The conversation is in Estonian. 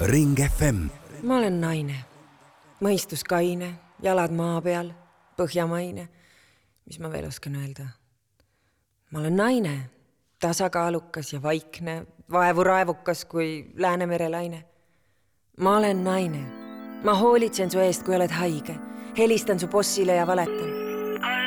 Ring FM. Ma olen naine, mõistus kaine, jalad maa peal, põhjamaine. Mis ma veel oskan öelda? Ma olen naine, tasakaalukas ja vaikne, vaevu raevukas kui Läänemere laine. Ma olen naine, ma hoolitsen su eest, kui oled haige, helistan su bossile ja valetan.